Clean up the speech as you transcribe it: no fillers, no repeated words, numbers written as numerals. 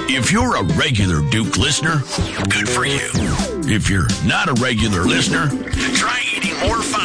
If you're a regular Duke listener, good for you. If you're not a regular listener, try eating more fiber.